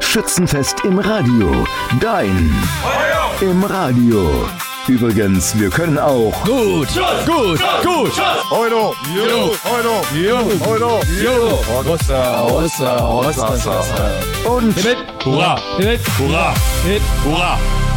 Schützenfest im Radio. Dein im Radio. Übrigens, wir können auch Gut. Euro. und Hurra. Hurra.